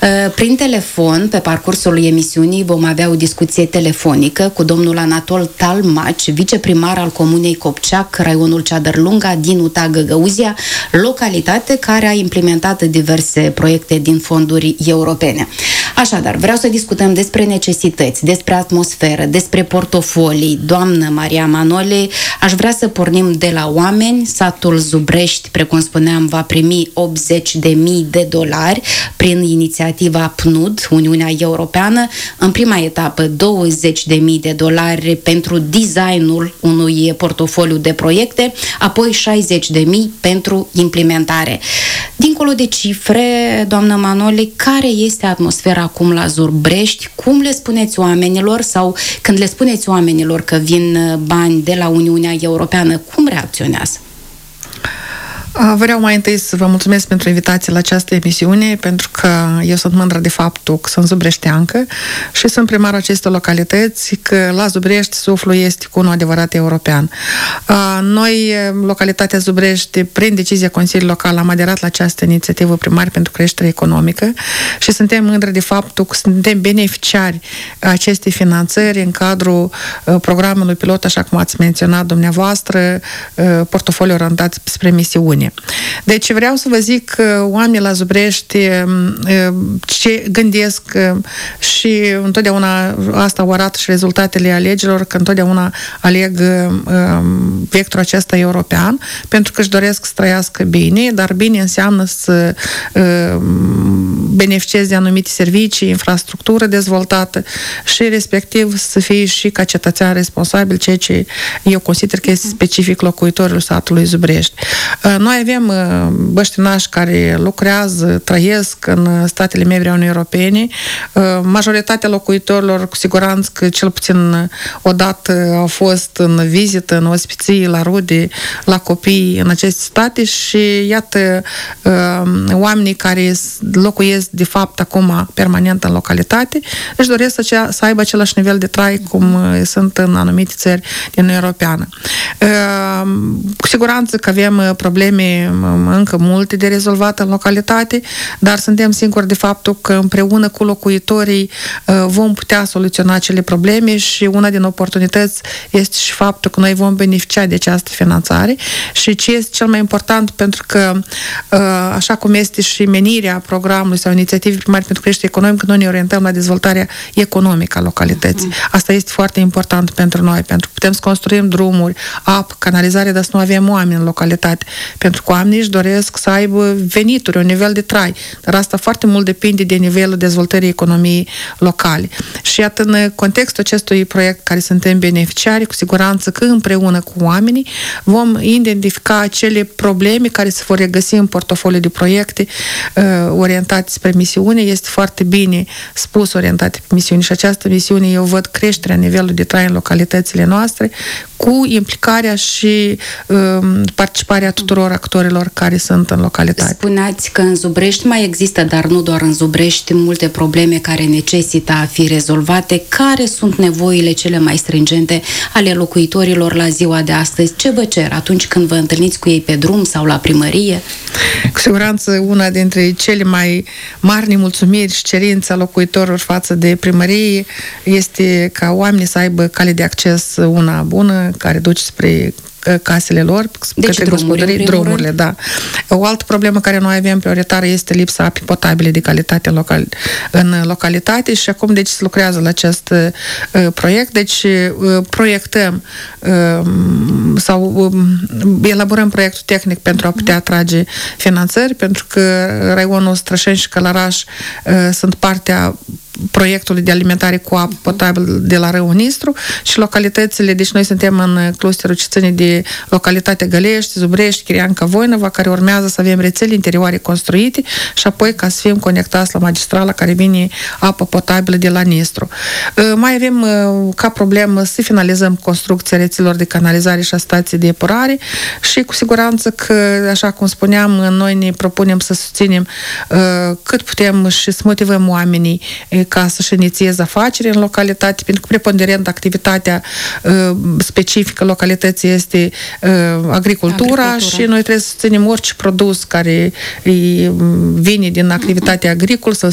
Prin telefon, pe parcursul emisiunii, vom avea o discuție telefonică cu domnul Anatol Talmaci, viceprimar al Comunei Copceac, raionul Ceadărlunga, din UTA Găgăuzia, localitate care a implementat diverse proiecte din fonduri europene. Așadar, vreau să discutăm despre necesități, despre atmosferă, despre portofolii. Doamnă Maria Manole, aș vrea să pornim de la oameni. Satul Zubrești, precum spuneam, va primi $80.000 prin inițiativa PNUD, Uniunea Europeană. În prima etapă, $20.000 pentru designul unui portofoliu de proiecte, apoi $60.000 pentru implementare. Dincolo de cifre, doamnă Manole, care este atmosfera acum la Zubrești? Cum le spuneți oamenilor, sau când le spuneți oamenilor că vin bani de la Uniunea Europeană, cum reacționează? Vreau mai întâi să vă mulțumesc pentru invitație la această emisiune, pentru că eu sunt mândră de faptul că sunt zubreșteancă și sunt primarul acestei localități, că la Zubrești suflul este cu unul adevărat european. Noi, localitatea Zubrești, prin decizia Consiliului Local, am aderat la această inițiativă primari pentru creștere economică și suntem mândră de faptul că suntem beneficiari acestei finanțări în cadrul programului pilot, așa cum ați menționat dumneavoastră, portofoliu orientat spre misiune. Deci vreau să vă zic că oamenii la Zubrești ce gândesc și întotdeauna asta o arată și rezultatele alegerilor, că întotdeauna aleg vectorul acesta european, pentru că își doresc să trăiască bine, dar bine înseamnă să beneficieze de anumite servicii, infrastructură dezvoltată și respectiv să fie și ca cetățean responsabil, ceea ce eu consider că este specific locuitorilor satului Zubrești. Noi avem băștinași care lucrează, trăiesc în statele membre ale Uniunii Europene. Majoritatea locuitorilor, cu siguranță că cel puțin odată au fost în vizită, în ospiții, la rude, la copii în aceste state și iată oamenii care locuiesc de fapt acum permanent în localitate își doresc să aibă același nivel de trai cum sunt în anumite țări din Uniunea Europeană. Cu siguranță că avem probleme încă multe de rezolvat în localitate, dar suntem siguri de faptul că împreună cu locuitorii vom putea soluționa acele probleme și una din oportunități este și faptul că noi vom beneficia de această finanțare și ce este cel mai important, pentru că așa cum este și menirea programului sau inițiativei primare pentru creștere economică, noi ne orientăm la dezvoltarea economică a localității. Asta este foarte important pentru noi, pentru că putem să construim drumuri, apă, canalizare, dar să nu avem oameni în localitate. Pentru că oamenii își doresc să aibă venituri, un nivel de trai. Dar asta foarte mult depinde de nivelul dezvoltării economiei locale. Și iată, în contextul acestui proiect care suntem beneficiari, cu siguranță că împreună cu oamenii vom identifica acele probleme care se vor regăsi în portofoliu de proiecte orientate spre misiune. Este foarte bine spus orientate pe misiune și această misiune eu văd creșterea nivelului de trai în localitățile noastre cu implicarea și participarea tuturor actorilor care sunt în localitate. Spuneați că în Zubrești mai există, dar nu doar în Zubrești, multe probleme care necesită a fi rezolvate. Care sunt nevoile cele mai stringente ale locuitorilor la ziua de astăzi? Ce vă cer atunci când vă întâlniți cu ei pe drum sau la primărie? Cu siguranță una dintre cele mai mari nemulțumiri și cerințe a locuitorilor față de primărie este ca oamenii să aibă cale de acces una bună, care duce spre casele lor, deci către gospodării, drumurile, da. O altă problemă care noi avem prioritară este lipsa apei potabile de calitate în localitate și acum deci se lucrează la acest proiect, deci proiectăm sau elaborăm proiectul tehnic pentru a putea atrage finanțări, pentru că raionul Strășeni și Călăraș sunt partea proiectului de alimentare cu apă potabilă de la Râul Nistru și localitățile, deci noi suntem în clusterul ce ține de localitatea Gălești, Zubrești, Chirianca, Voinova, care urmează să avem rețele interioare construite și apoi ca să fim conectați la magistrala care vine apă potabilă de la Nistru. Mai avem ca problemă să finalizăm construcția rețelelor de canalizare și a stației de epurare și cu siguranță că, așa cum spuneam, noi ne propunem să susținem cât putem și să motivăm oamenii ca să-și inițieze afaceri în localitate, pentru că preponderent activitatea specifică localității este agricultura și noi trebuie să susținem orice produs care vine din activitatea agricolă, să